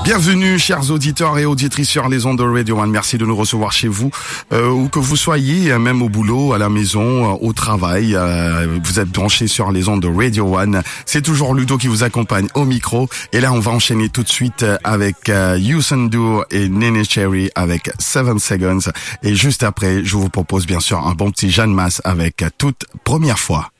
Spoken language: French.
Bienvenue, chers auditeurs et auditrices sur les ondes de Radio One. Merci de nous recevoir chez vous, où que vous soyez, même au boulot, à la maison, au travail. Vous êtes branchés sur les ondes de Radio One. C'est toujours Ludo qui vous accompagne au micro. Et là, on va enchaîner tout de suite avec Youssou N'Dour et Néné Cherry avec 7 Seconds. Et juste après, je vous propose bien sûr un bon petit Jeanne Masse avec Toute Première Fois.